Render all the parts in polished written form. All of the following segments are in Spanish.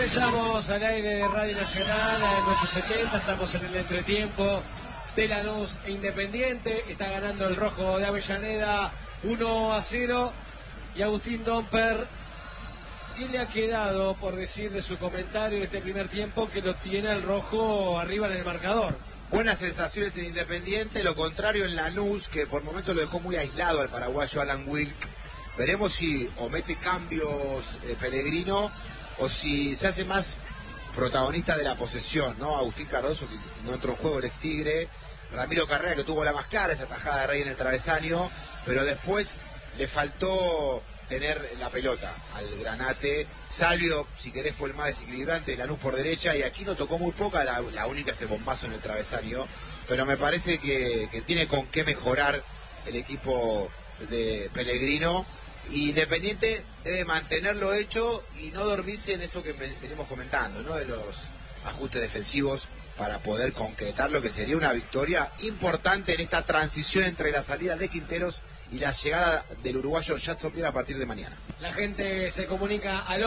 Regresamos al aire de Radio Nacional en 870, estamos en el entretiempo de Lanús e Independiente, está ganando el rojo de Avellaneda 1-0 y Agustín Domper, ¿qué le ha quedado por decir de su comentario de este primer tiempo que lo tiene el rojo arriba en el marcador? Buenas sensaciones en Independiente, lo contrario en Lanús, que por momentos lo dejó muy aislado al paraguayo Alan Wilk. Veremos si omete cambios Pellegrino o si se hace más protagonista de la posesión, ¿no? Agustín Cardoso, que no entró en juego, el ex Tigre. Ramiro Carrera, que tuvo la más clara, esa tajada de Rey en el travesaño, pero después le faltó tener la pelota al Granate. Salvio, si querés, fue el más desequilibrante, Lanús por derecha, y aquí no tocó muy poca, la única ese bombazo en el travesaño, pero me parece que tiene con qué mejorar el equipo de Pellegrino. Independiente debe mantenerlo hecho y no dormirse en esto que venimos comentando, ¿no? De los ajustes defensivos para poder concretar lo que sería una victoria importante en esta transición entre la salida de Quinteros y la llegada del uruguayo Jackson Pierre a partir de mañana. La gente se comunica al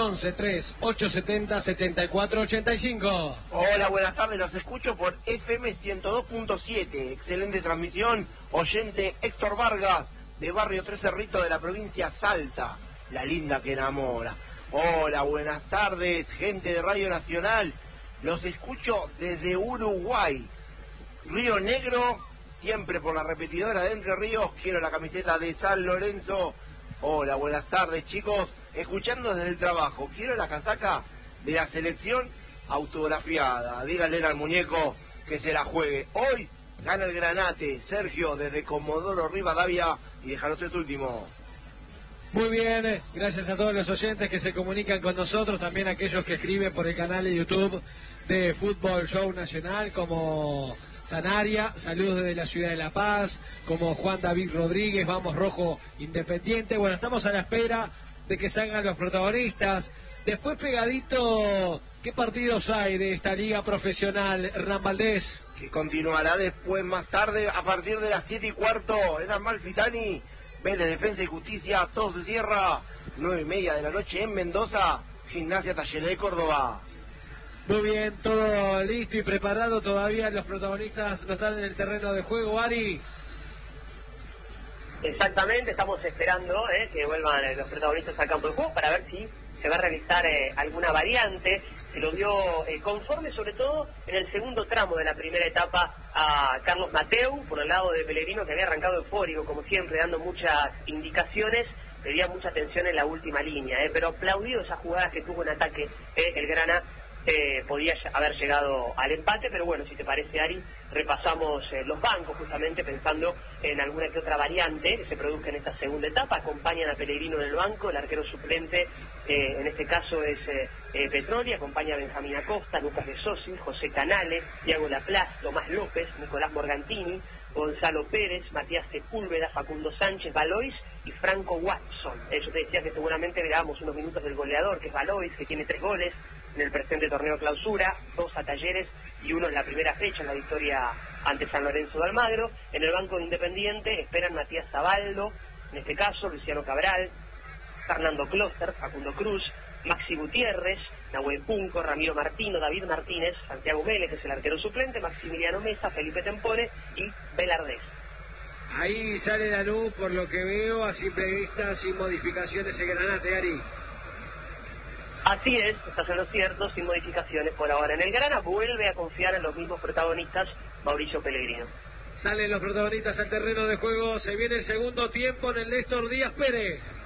11-3-870-7485. Hola, buenas tardes, los escucho por FM 102.7. Excelente transmisión. Oyente Héctor Vargas, de Barrio Tres Cerritos de la provincia Salta, la linda que enamora. Hola, buenas tardes, gente de Radio Nacional. Los escucho desde Uruguay, Río Negro, siempre por la repetidora de Entre Ríos. Quiero la camiseta de San Lorenzo. Hola, buenas tardes, chicos. Escuchando desde el trabajo. Quiero la casaca de la selección autografiada. Díganle al muñeco que se la juegue. Hoy gana el Granate. Sergio, desde Comodoro Rivadavia. Y déjanos el último. Muy bien, gracias a todos los oyentes que se comunican con nosotros, también aquellos que escriben por el canal de YouTube de Fútbol Show Nacional, como Sanaria, saludos desde la ciudad de La Paz, como Juan David Rodríguez, vamos rojo Independiente. Bueno, estamos a la espera de que salgan los protagonistas. Después pegadito, ¿qué partidos hay de esta liga profesional, Hernán Valdés? Que continuará después, más tarde, a partir de las 7:15, en Amalfitani, Vélez Defensa y Justicia, todo se cierra, 9:30 de la noche en Mendoza, Gimnasia Talleres de Córdoba. Muy bien, todo listo y preparado, todavía los protagonistas no están en el terreno de juego, Ari. Exactamente, estamos esperando que vuelvan los protagonistas al campo de juego para ver si se va a realizar alguna variante. Se lo vio conforme, sobre todo en el segundo tramo de la primera etapa, a Carlos Mateu, por el lado de Pellegrino, que había arrancado eufórico, como siempre, dando muchas indicaciones, pedía mucha atención en la última línea, pero aplaudido esas jugadas que tuvo en ataque el Grana. Podía haber llegado al empate, pero bueno, si te parece, Ari, repasamos los bancos justamente pensando en alguna que otra variante que se produzca en esta segunda etapa. Acompañan a Pellegrino en el banco, el arquero suplente en este caso es Petroli, acompaña a Benjamín Acosta, Lucas de Sosi, José Canales, Thiago Laplace, Tomás López, Nicolás Morgantini, Gonzalo Pérez, Matías Sepúlveda, Facundo Sánchez, Valois y Franco Watson. Yo te decía que seguramente veamos unos minutos del goleador, que es Valois, que tiene 3 goles en el presente torneo clausura, 2 a Talleres y 1 en la primera fecha, en la victoria ante San Lorenzo de Almagro. En el banco de Independiente esperan Matías Zabaldo, en este caso Luciano Cabral, Fernando Closter, Facundo Cruz, Maxi Gutiérrez, Nahuel Punco, Ramiro Martino, David Martínez, Santiago Vélez, que es el arquero suplente, Maximiliano Mesa, Felipe Tempone y Velardés. Ahí sale la luz, por lo que veo, a simple vista, sin modificaciones el Granate, Ari. Así es, estás en lo cierto, sin modificaciones por ahora. En el Grana vuelve a confiar en los mismos protagonistas, Mauricio Pellegrino. Salen los protagonistas al terreno de juego, se viene el segundo tiempo en el Néstor Díaz Pérez.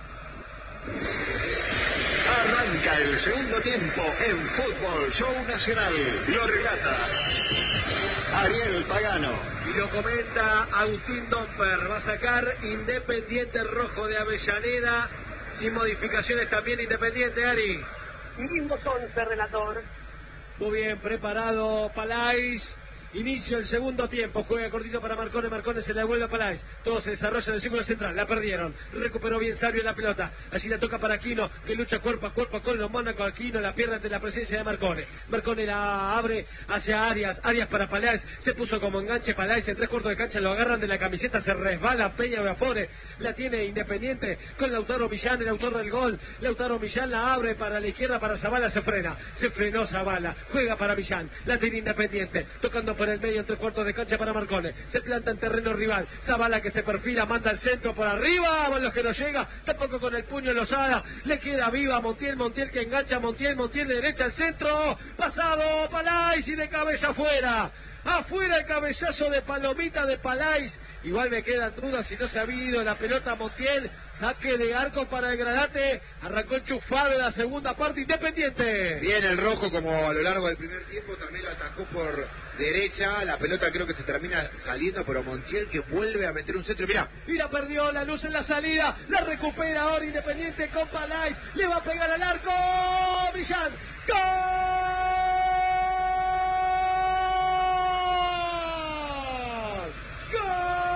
Arranca el segundo tiempo en Fútbol Show Nacional. Lo relata Ariel Pagano. Y lo comenta Agustín Domper. Va a sacar Independiente rojo de Avellaneda. Sin modificaciones también Independiente, Ari. Mismo 11, relator. Muy bien, preparado Palais. Inicio el segundo tiempo, juega cortito para Marcone, Marcone se la devuelve a Palais, todo se desarrolla en el círculo central, la perdieron, recuperó bien Sabio la pelota, allí la toca para Aquino, que lucha cuerpo a cuerpo con los Mónaco, Aquino la pierde ante la presencia de Marcone, Marcone la abre hacia Arias, Arias para Palais, se puso como enganche Palais, en 3/4 de cancha lo agarran de la camiseta, se resbala Peña Beafore, la tiene Independiente con Lautaro Millán, el autor del gol, Lautaro Millán la abre para la izquierda, para Zavala, se frenó Zavala, juega para Millán, la tiene Independiente, tocando por el medio en 3/4 de cancha para Marcone, se planta en terreno rival, Zavala que se perfila, manda el centro por arriba, los que no llega, tampoco con el puño Lozada, le queda viva Montiel, Montiel que engancha, Montiel de derecha al centro, pasado Palais y de cabeza afuera el cabezazo de Palomita de Palais, igual me quedan dudas si no se ha habido la pelota Montiel, saque de arco para el Granate, arrancó enchufado en la segunda parte Independiente. Bien el rojo como a lo largo del primer tiempo, también lo atacó por derecha, la pelota creo que se termina saliendo, pero Montiel que vuelve a meter un centro, mira perdió la luz en la salida, la recupera ahora Independiente con Palais, le va a pegar al arco, Millán, ¡gol!